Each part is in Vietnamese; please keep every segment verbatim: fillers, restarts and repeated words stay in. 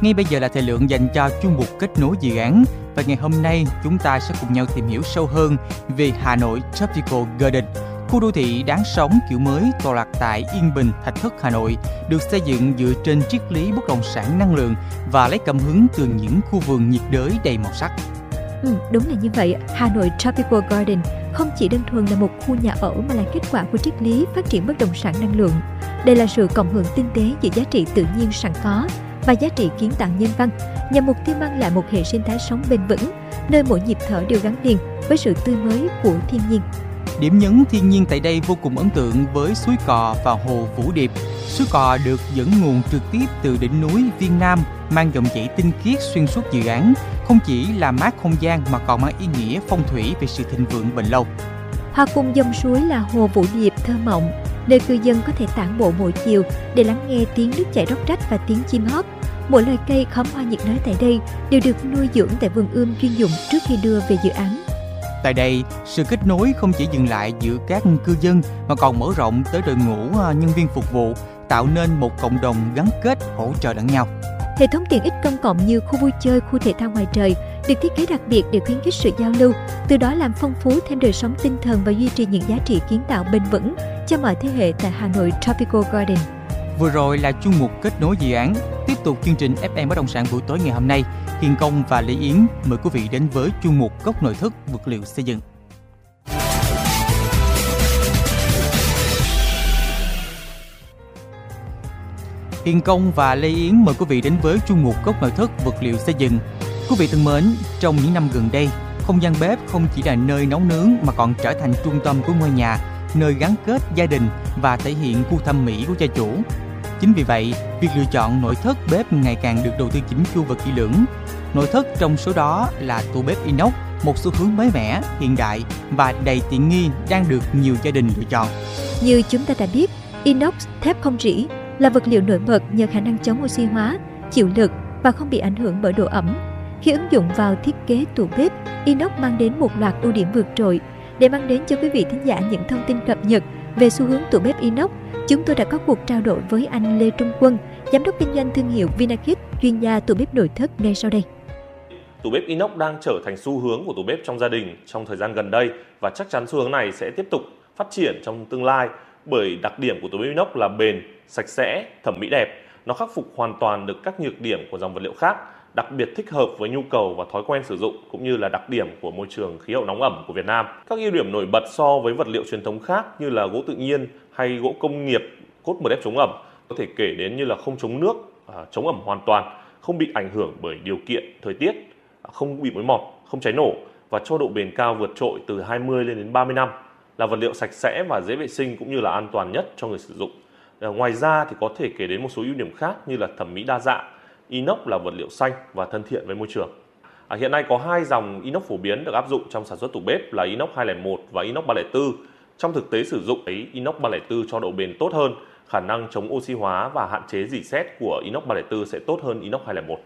Ngay bây giờ là thời lượng dành cho chuyên mục kết nối dự án. Và ngày hôm nay chúng ta sẽ cùng nhau tìm hiểu sâu hơn về Hà Nội Tropical Garden, khu đô thị đáng sống kiểu mới tọa lạc tại Yên Bình, Thạch Thất, Hà Nội, được xây dựng dựa trên triết lý bất động sản năng lượng và lấy cảm hứng từ những khu vườn nhiệt đới đầy màu sắc. Ừ, đúng là như vậy. Hà Nội Tropical Garden không chỉ đơn thuần là một khu nhà ở mà là kết quả của triết lý phát triển bất động sản năng lượng. Đây là sự cộng hưởng tinh tế giữa giá trị tự nhiên sẵn có và giá trị kiến tạo nhân văn, nhằm mục tiêu mang lại một hệ sinh thái sống bền vững, nơi mỗi nhịp thở đều gắn liền với sự tươi mới của thiên nhiên. Điểm nhấn thiên nhiên tại đây vô cùng ấn tượng với suối Cò và hồ Vũ Điệp. Suối Cò được dẫn nguồn trực tiếp từ đỉnh núi Viên Nam, mang dòng chảy tinh khiết xuyên suốt dự án, không chỉ làm mát không gian mà còn mang ý nghĩa phong thủy về sự thịnh vượng bền lâu. Hòa cùng dòng suối là hồ Vũ Điệp thơ mộng, nơi cư dân có thể tản bộ mỗi chiều để lắng nghe tiếng nước chảy róc rách và tiếng chim hót. Mỗi loài cây khóm hoa nhiệt đới tại đây đều được nuôi dưỡng tại vườn ươm chuyên dụng trước khi đưa về dự án. Tại đây, sự kết nối không chỉ dừng lại giữa các cư dân mà còn mở rộng tới đội ngũ nhân viên phục vụ, tạo nên một cộng đồng gắn kết hỗ trợ lẫn nhau. Hệ thống tiện ích công cộng như khu vui chơi, khu thể thao ngoài trời được thiết kế đặc biệt để khuyến khích sự giao lưu, từ đó làm phong phú thêm đời sống tinh thần và duy trì những giá trị kiến tạo bền vững cho mọi thế hệ tại Hà Nội Tropical Garden. Vừa rồi là chuyên mục kết nối dự án. Tiếp tục chương trình ép em bất động sản buổi tối ngày hôm nay, Hiền Công và Lê Yến mời quý vị đến với chuyên mục góc nội thất vật liệu xây dựng. Hiền Công và Lê Yến mời quý vị đến với chuyên mục góc nội thất vật liệu xây dựng. Quý vị thân mến, trong những năm gần đây, không gian bếp không chỉ là nơi nấu nướng mà còn trở thành trung tâm của ngôi nhà, nơi gắn kết gia đình và thể hiện gu thẩm mỹ của gia chủ. Chính vì vậy, việc lựa chọn nội thất bếp ngày càng được đầu tư chỉnh chu và kỹ lưỡng. Nội thất trong số đó là tủ bếp inox, một xu hướng mới mẻ, hiện đại và đầy tiện nghi đang được nhiều gia đình lựa chọn. Như chúng ta đã biết, inox thép không rỉ là vật liệu nổi bật nhờ khả năng chống oxy hóa, chịu lực và không bị ảnh hưởng bởi độ ẩm. Khi ứng dụng vào thiết kế tủ bếp, inox mang đến một loạt ưu điểm vượt trội. Để mang đến cho quý vị thính giả những thông tin cập nhật về xu hướng tủ bếp inox, chúng tôi đã có cuộc trao đổi với anh Lê Trung Quân, giám đốc kinh doanh thương hiệu Vinakit, chuyên gia tủ bếp nội thất ngay sau đây. Tủ bếp inox đang trở thành xu hướng của tủ bếp trong gia đình trong thời gian gần đây và chắc chắn xu hướng này sẽ tiếp tục phát triển trong tương lai, bởi đặc điểm của tủ bếp inox là bền, sạch sẽ, thẩm mỹ đẹp. Nó khắc phục hoàn toàn được các nhược điểm của dòng vật liệu khác, đặc biệt thích hợp với nhu cầu và thói quen sử dụng cũng như là đặc điểm của môi trường khí hậu nóng ẩm của Việt Nam. Các ưu điểm nổi bật so với vật liệu truyền thống khác như là gỗ tự nhiên hay gỗ công nghiệp, cốt em đê ép chống ẩm có thể kể đến như là không chống nước, chống ẩm hoàn toàn, không bị ảnh hưởng bởi điều kiện thời tiết, không bị mối mọt, không cháy nổ và cho độ bền cao vượt trội từ hai mươi lên đến ba mươi năm. Là vật liệu sạch sẽ và dễ vệ sinh cũng như là an toàn nhất cho người sử dụng. Ngoài ra thì có thể kể đến một số ưu điểm khác như là thẩm mỹ đa dạng. Inox là vật liệu xanh và thân thiện với môi trường. À, hiện nay có hai dòng inox phổ biến được áp dụng trong sản xuất tủ bếp là inox hai không một và inox ba không bốn. Trong thực tế sử dụng, ấy, inox ba không bốn cho độ bền tốt hơn, khả năng chống oxy hóa và hạn chế rỉ sét của inox ba không bốn sẽ tốt hơn inox hai không một.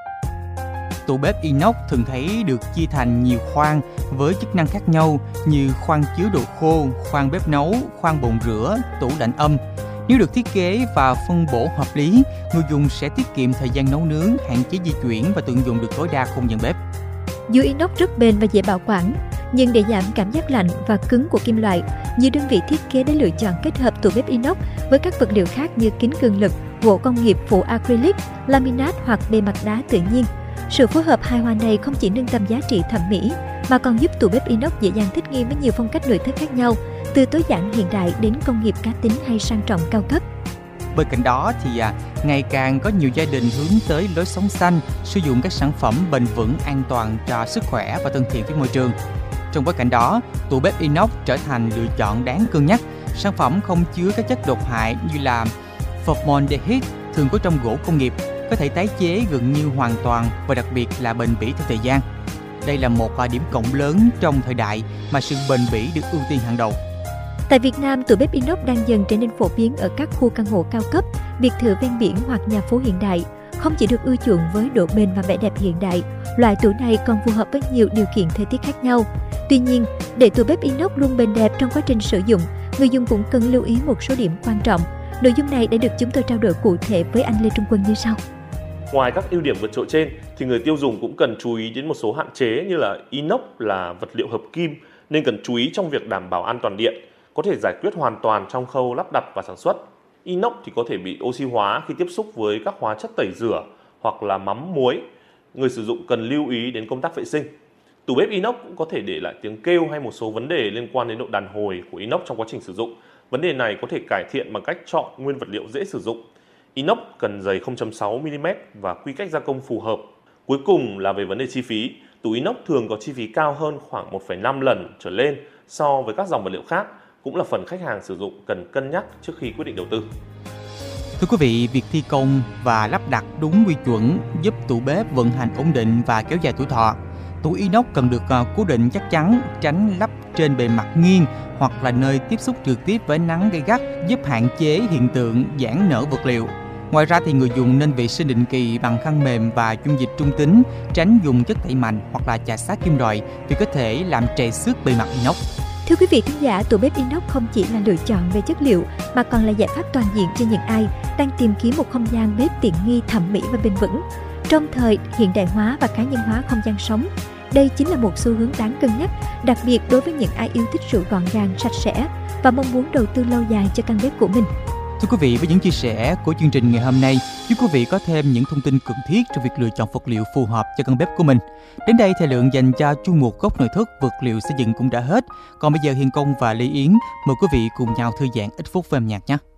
Tủ bếp inox thường thấy được chia thành nhiều khoang với chức năng khác nhau như khoang chứa đồ khô, khoang bếp nấu, khoang bồn rửa, tủ lạnh âm. Nếu được thiết kế và phân bổ hợp lý, người dùng sẽ tiết kiệm thời gian nấu nướng, hạn chế di chuyển và tận dụng được tối đa không gian bếp. Dù inox rất bền và dễ bảo quản, nhưng để giảm cảm giác lạnh và cứng của kim loại, nhiều đơn vị thiết kế đã lựa chọn kết hợp tủ bếp inox với các vật liệu khác như kính cường lực, gỗ công nghiệp, phủ acrylic, laminat hoặc bề mặt đá tự nhiên. Sự phối hợp hài hòa này không chỉ nâng tầm giá trị thẩm mỹ mà còn giúp tủ bếp inox dễ dàng thích nghi với nhiều phong cách nội thất khác nhau, từ tối giản hiện đại đến công nghiệp cá tính hay sang trọng cao cấp. Bên cạnh đó thì à, ngày càng có nhiều gia đình hướng tới lối sống xanh, sử dụng các sản phẩm bền vững, an toàn cho sức khỏe và thân thiện với môi trường. Trong bối cảnh đó, tủ bếp inox trở thành lựa chọn đáng cân nhắc. Sản phẩm không chứa các chất độc hại như là formaldehyde thường có trong gỗ công nghiệp, có thể tái chế gần như hoàn toàn và đặc biệt là bền bỉ theo thời gian. Đây là một điểm cộng lớn trong thời đại mà sự bền bỉ được ưu tiên hàng đầu. Tại Việt Nam, tủ bếp inox đang dần trở nên phổ biến ở các khu căn hộ cao cấp, biệt thự ven biển hoặc nhà phố hiện đại. Không chỉ được ưa chuộng với độ bền và vẻ đẹp hiện đại, loại tủ này còn phù hợp với nhiều điều kiện thời tiết khác nhau. Tuy nhiên, để tủ bếp inox luôn bền đẹp trong quá trình sử dụng, người dùng cũng cần lưu ý một số điểm quan trọng. Nội dung này đã được chúng tôi trao đổi cụ thể với anh Lê Trung Quân như sau. Ngoài các ưu điểm vượt trội trên thì người tiêu dùng cũng cần chú ý đến một số hạn chế như là inox là vật liệu hợp kim nên cần chú ý trong việc đảm bảo an toàn điện, có thể giải quyết hoàn toàn trong khâu lắp đặt và sản xuất. Inox thì có thể bị oxy hóa khi tiếp xúc với các hóa chất tẩy rửa hoặc là mắm muối. Người sử dụng cần lưu ý đến công tác vệ sinh. Tủ bếp inox cũng có thể để lại tiếng kêu hay một số vấn đề liên quan đến độ đàn hồi của inox trong quá trình sử dụng. Vấn đề này có thể cải thiện bằng cách chọn nguyên vật liệu dễ sử dụng. Inox cần dày không phẩy sáu mi li mét và quy cách gia công phù hợp. Cuối cùng là về vấn đề chi phí. Tủ inox thường có chi phí cao hơn khoảng một phẩy năm lần trở lên so với các dòng vật liệu khác, cũng là phần khách hàng sử dụng cần cân nhắc trước khi quyết định đầu tư. Thưa quý vị, việc thi công và lắp đặt đúng quy chuẩn giúp tủ bếp vận hành ổn định và kéo dài tuổi thọ. Tủ inox cần được cố định chắc chắn, tránh lắp trên bề mặt nghiêng hoặc là nơi tiếp xúc trực tiếp với nắng gay gắt, giúp hạn chế hiện tượng giãn nở vật liệu. Ngoài ra thì người dùng nên vệ sinh định kỳ bằng khăn mềm và dung dịch trung tính, tránh dùng chất tẩy mạnh hoặc là chà xát kim loại vì có thể làm trầy xước bề mặt inox. Thưa quý vị thính giả, tủ bếp inox không chỉ là lựa chọn về chất liệu mà còn là giải pháp toàn diện cho những ai đang tìm kiếm một không gian bếp tiện nghi, thẩm mỹ và bền vững. Trong thời hiện đại hóa và cá nhân hóa không gian sống, đây chính là một xu hướng đáng cân nhắc, đặc biệt đối với những ai yêu thích sự gọn gàng, sạch sẽ và mong muốn đầu tư lâu dài cho căn bếp của mình. Thưa quý vị, với những chia sẻ của chương trình ngày hôm nay, giúp quý vị có thêm những thông tin cần thiết trong việc lựa chọn vật liệu phù hợp cho căn bếp của mình. Đến đây, thời lượng dành cho chuyên mục Góc Nội thất vật liệu xây dựng cũng đã hết. Còn bây giờ Hiền Công và Lê Yến mời quý vị cùng nhau thư giãn ít phút với âm nhạc nhé.